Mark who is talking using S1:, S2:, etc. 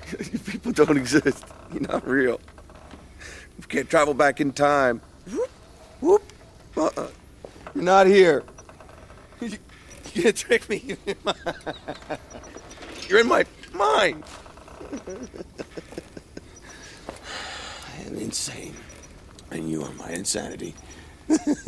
S1: You people don't exist. You're not real. You can't travel back in time. Whoop. You're not here. You can't trick me. You're in my mind. I am insane. And you are my insanity.